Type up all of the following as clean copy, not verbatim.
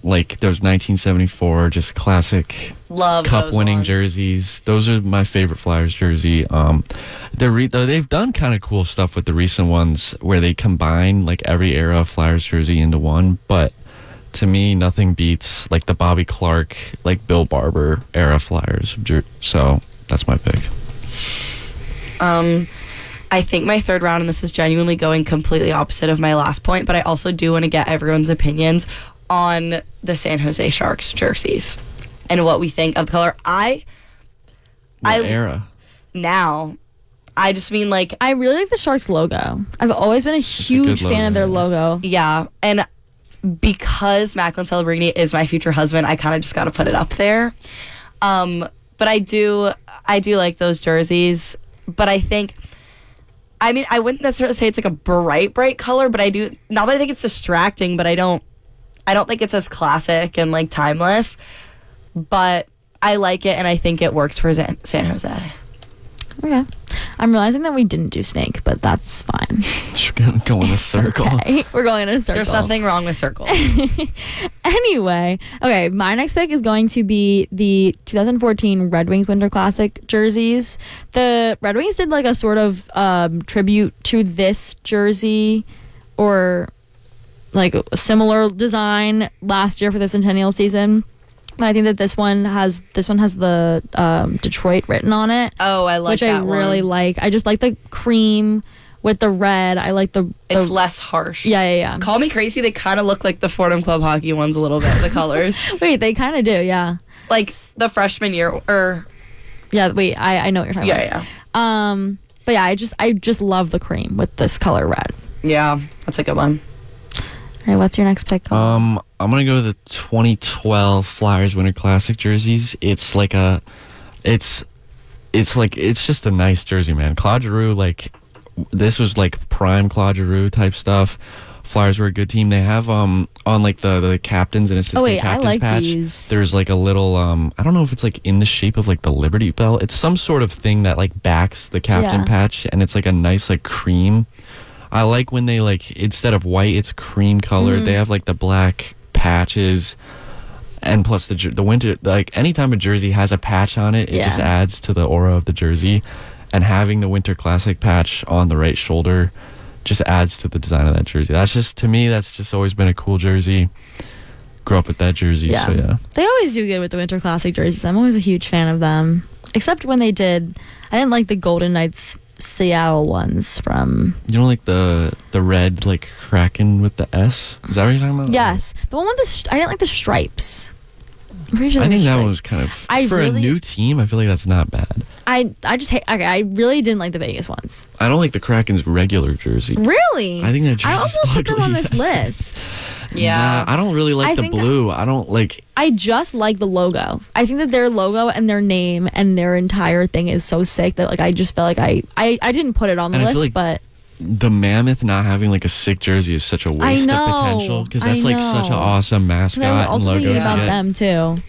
like those 1974 just classic Love cup those winning ones. jerseys. Those are my favorite Flyers jersey. They've done kind of cool stuff with the recent ones where they combine like every era of Flyers jersey into one, but to me nothing beats like the Bobby Clark, like Bill Barber era Flyers. So that's my pick. I think my third round, and this is genuinely going completely opposite of my last point, but I also do want to get everyone's opinions on the San Jose Sharks jerseys and what we think of the color. What era? Now, I just mean like, I really like the Sharks logo. I've always been a huge fan of their logo. yeah, and because Macklin Celebrini is my future husband, I kind of just got to put it up there. But I do like those jerseys, but I think, I mean, I wouldn't necessarily say it's like a bright color, but I do, not that I think it's distracting, but I don't think it's as classic and like timeless, but I like it and I think it works for San Jose. Okay. I'm realizing that we didn't do snake, but that's fine. Just gonna go in a circle. Okay. We're going in a circle. There's nothing wrong with circle. Anyway, okay, my next pick is going to be the 2014 Red Wings Winter Classic jerseys. The Red Wings did like a sort of tribute to this jersey, or like a similar design last year for the Centennial season. And I think that this one has the Detroit written on it. Oh, I like which that I really like. I just like the cream with the red. I like the it's less harsh. Yeah. Call me crazy, they kind of look like the Fordham Club hockey ones a little bit, the colors. Wait, they kind of do, yeah. Like the freshman year, or... Yeah, wait, I know what you're talking about. Yeah. But yeah, I just love the cream with this color red. Yeah, that's a good one. All right, what's your next pick? I'm gonna go to the 2012 Flyers Winter Classic jerseys. It's just a nice jersey, man. Claude Giroux, like, this was like prime Claude Giroux type stuff. Flyers were a good team. They have on like the captains and assistant captains I like patch. these. There's like a little I don't know if it's like in the shape of like the Liberty Bell. It's some sort of thing that like backs the captain patch, and it's like a nice like cream. I like when they like, instead of white, it's cream colored. They have like the black patches, and plus the winter, like anytime a jersey has a patch on it, it just adds to the aura of the jersey. And having the Winter Classic patch on the right shoulder just adds to the design of that jersey. That's just always been a cool jersey. Grew up with that jersey, so yeah. They always do good with the Winter Classic jerseys. I'm always a huge fan of them. Except when I didn't like the Golden Knights Seattle ones from... You don't like the red like Kraken with the S? Is that what you're talking about? Yes. The one with the... I didn't like the stripes. I'm pretty sure I think that stripes. one was kind of... a new team, I feel like that's not bad. I just hate... Okay, I really didn't like the Vegas ones. I don't like the Kraken's regular jersey. Really? I think that jersey's I almost put them ugly. on this list. Yeah. Nah, I don't really like the think blue. I don't like... I just like the logo. I think that their logo and their name and their entire thing is so sick that like I just felt like I didn't put it on the And I list, feel like but the Mammoth not having like a sick jersey is such a waste of potential, because that's like such an awesome mascot I was and also logo thinking to about get. them too.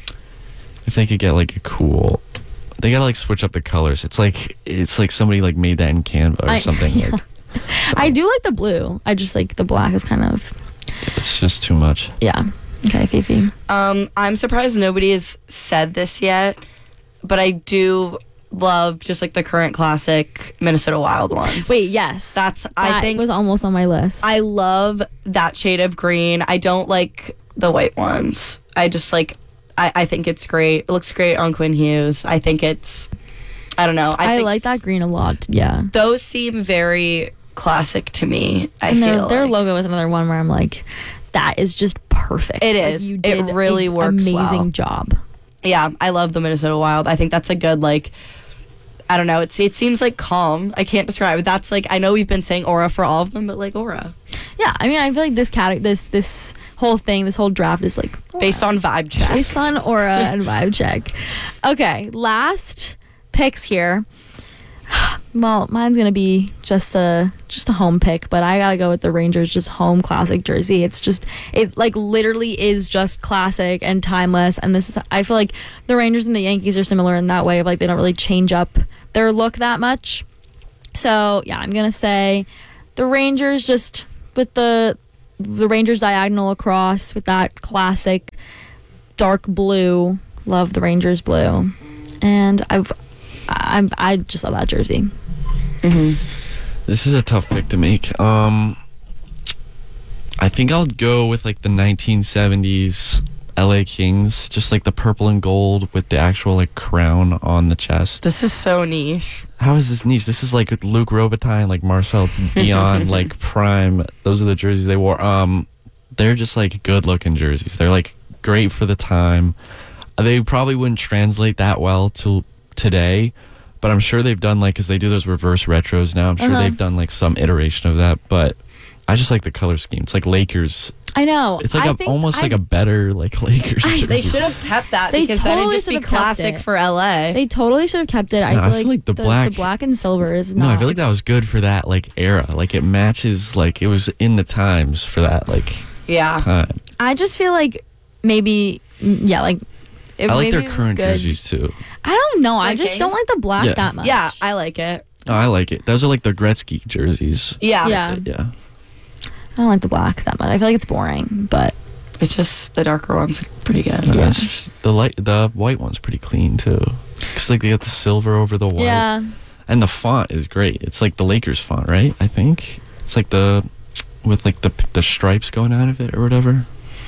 If they could get like a cool... They gotta like switch up the colors. It's like somebody like made that in Canva or something. Yeah. Like, so, I do like the blue. I just like the black is kind of... it's just too much. Yeah. Okay, Fifi. I'm surprised nobody has said this yet, but I do love just like the current classic Minnesota Wild ones. Wait, yes. I think was almost on my list. I love that shade of green. I don't like the white ones. I just like, I think it's great. It looks great on Quinn Hughes. I think it's, I don't know. I think like that green a lot. Yeah. those seem very classic to me. I And feel their like. logo is another one where I'm like, that is just perfect. It Like, is. you It did really an works amazing well. job. Yeah, I love the Minnesota Wild. I think that's a good, like, I don't know. It seems like calm. I can't describe it. That's like, I know we've been saying aura for all of them, but like aura. Yeah, I mean, I feel like this whole thing, this whole draft is like aura. Based on vibe check. Based on aura and vibe check. Okay, last picks here. Well, mine's gonna be just a home pick, but I gotta go with the Rangers just home classic jersey. It like literally is just classic and timeless. And I feel like the Rangers and the Yankees are similar in that way of like they don't really change up their look that much. So yeah, I'm gonna say the Rangers just with the Rangers diagonal across with that classic dark blue. Love the Rangers blue. And I just love that jersey. This is a tough pick to make. I think I'll go with like the 1970s LA Kings, just like the purple and gold with the actual like crown on the chest. This is so niche. How is this niche? This is like Luc Robitaille, like Marcel Dion, like prime. Those are the jerseys they wore. They're just like good looking jerseys. They're like great for the time. They probably wouldn't translate that well to today, but I'm sure they've done like, because they do those reverse retros now. I'm sure they've done like some iteration of that, but I just like the color scheme. It's like Lakers. I know. It's like almost like a better like Lakers jersey. They should have kept that They because then totally it'd just be should have kept classic it. for LA. They totally should have kept it. I feel like the black and silver is not. No, I feel like that was good for that like era. Like it matches, like it was in the times for that like time. I just feel like maybe like I like their maybe it was current good. jerseys too. I don't know. I The just Kings? don't like the black Yeah. that much. Yeah, I like it. Oh, I like it. Those are like the Gretzky jerseys. Yeah. Yeah. Yeah. I don't like the black that much. I feel like it's boring, but It's just the darker one's pretty good. No, it's just the white one's pretty clean too. Cause like they got the silver over the white. yeah. And the font is great. It's like the Lakers font, right? I think it's like with like the stripes going out of it or whatever.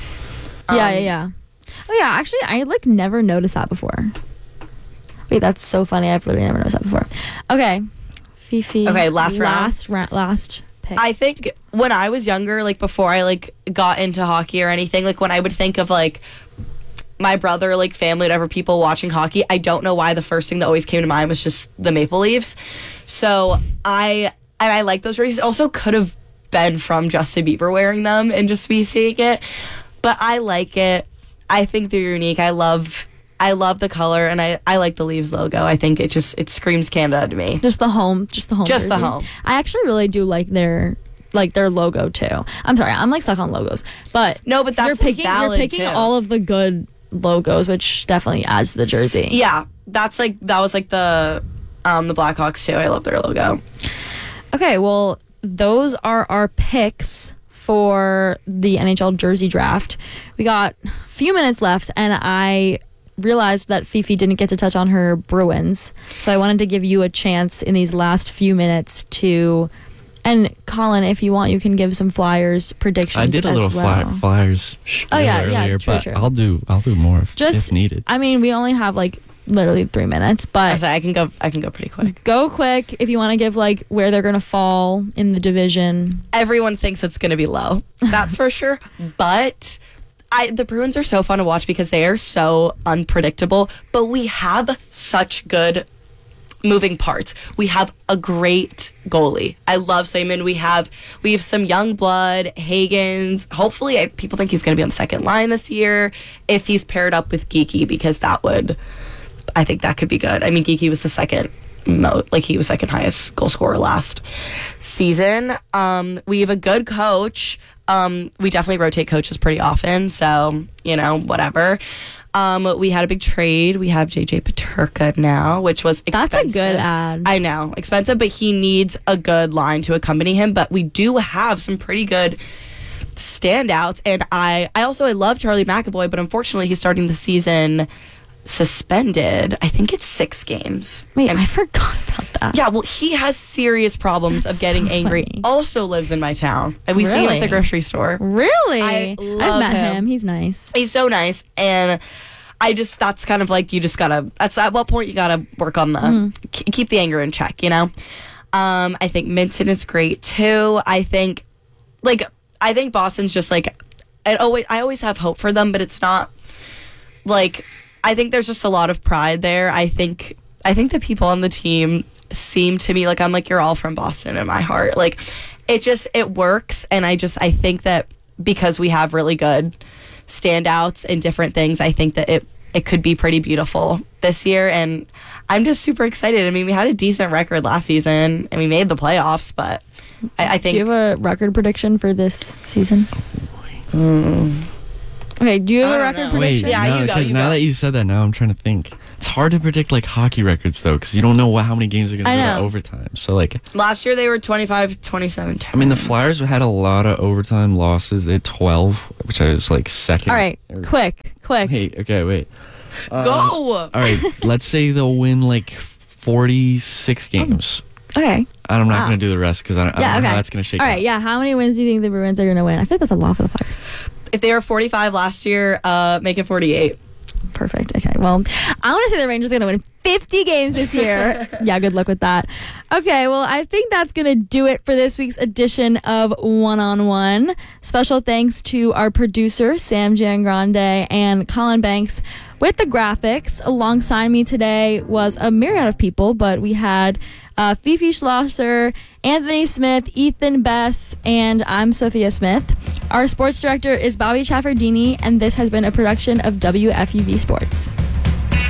Yeah. Oh yeah, actually I like never noticed that before. Wait, that's so funny. I've literally never noticed that before. Okay. Fifi. Okay, last pick. I think when I was younger, like before I like got into hockey or anything, like when I would think of like my brother, like family, whatever, people watching hockey, I don't know why the first thing that always came to mind was just the Maple Leafs. So I like those jerseys. Also could have been from Justin Bieber wearing them and just me seeing it, but I like it. I think they're unique. I love the color, and I like the Leaves logo. I think it screams Canada to me. Just the home Just the jersey. home. I actually really do like their logo too. I'm sorry, I'm like stuck on logos, but No, but that's you're valid, picking too. all of the good logos, which definitely adds to the jersey. Yeah, that was like the Blackhawks too. I love their logo. Okay, well, those are our picks for the NHL jersey draft. We got a few minutes left, and I realized that Fifi didn't get to touch on her Bruins, so I wanted to give you a chance in these last few minutes to. And Colin, if you want, you can give some Flyers predictions. I did a little Flyers spiel earlier, true. I'll do more if needed. I mean, we only have like literally 3 minutes, but I can go pretty quick. go quick if you want to give like where they're gonna fall in the division. Everyone thinks it's going to be low. That's for sure. But the Bruins are so fun to watch because they are so unpredictable, but we have such good moving parts. We have a great goalie. I love Simon. We have some young blood, Hagens. Hopefully, people think he's going to be on the second line this year if he's paired up with Geeky, because I think that could be good. I mean, Geeky was the second he was second highest goal scorer last season. We have a good coach. We definitely rotate coaches pretty often, so whatever. We had a big trade. We have JJ Peterka now, which was expensive. That's a good ad. I know, expensive, but he needs a good line to accompany him. But we do have some pretty good standouts, and I love Charlie McAvoy, but unfortunately he's starting the season suspended. I think it's 6 games. Wait, I forgot about that. Yeah, well, he has serious problems of getting so angry. funny. Also lives in my town, and we see him at the grocery store. Really? I I've love met him. him. He's nice. He's so nice, and that's kind of like, you just gotta, that's at what point you gotta work on the keep the anger in check, I think Minton is great too. I think Boston's just like, I always have hope for them, but it's not like, I think there's just a lot of pride there. I think the people on the team seem to me like, I'm like, you're all from Boston in my heart. Like, it works, and I think that because we have really good standouts and different things, I think that it could be pretty beautiful this year, and I'm just super excited. I mean, we had a decent record last season, and we made the playoffs, but I think... Do you have a record prediction for this season? Okay, do you have a record prediction? Yeah, no, you go. Now that you said that, now I'm trying to think. It's hard to predict like hockey records though, because you don't know how many games are going to go to overtime. So like last year they were 25-27. I mean, the Flyers had a lot of overtime losses. They had 12, which I was like second. All right, quick. quick. Hey, okay, wait. Go. All right, let's say they'll win like 46 games. Okay. I'm not Wow. going to do the rest because I don't know how that's going to shake All out. right, yeah. How many wins do you think the Bruins are going to win? I feel like that's a lot for the Flyers. If they were 45 last year, make it 48. Perfect. Okay. Well, I want to say the Rangers are going to win 50 games this year. Yeah, good luck with that. Okay. Well, I think that's going to do it for this week's edition of One on One. Special thanks to our producer, Sam Giangrande, and Colin Banks with the graphics. Alongside me today was a myriad of people, but we had Fifi Schlosser, Anthony Smith, Ethan Bess, and I'm Sophia Smith. Our sports director is Bobby Chaffardini, and this has been a production of WFUV Sports.